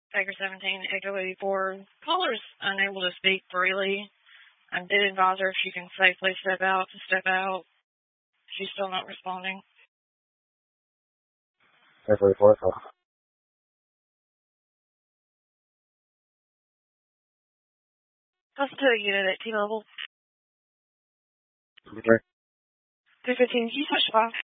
Tiger 17, Echo 84. Caller's unable to speak freely. I did advise her if she can safely step out to step out. She's still not responding. Echo 84, call. Plus 2 unit at T-Mobile. Okay. 215, can you touch 5?